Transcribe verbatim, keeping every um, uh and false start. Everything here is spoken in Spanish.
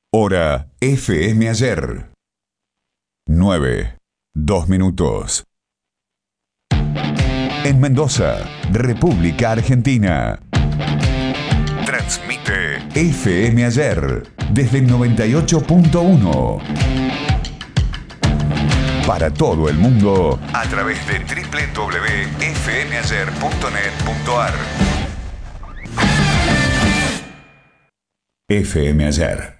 Hora F M Ayer. nueve, dos minutos. En Mendoza, República Argentina. Transmite F M Ayer desde el noventa y ocho punto uno. Para todo el mundo a través de doble u doble u doble u punto f m ayer punto net punto a r. F M Ayer.